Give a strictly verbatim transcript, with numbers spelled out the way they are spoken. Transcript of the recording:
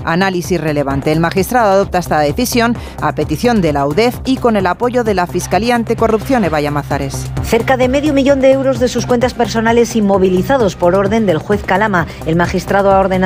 análisis relevante. El magistrado adopta esta decisión a petición de la U D E F y con el apoyo de la Fiscalía Anticorrupción. Eva Llamazares. Cerca de medio millón de euros de sus cuentas personales inmovilizados por orden del juez Calama. El magistrado ha ordenado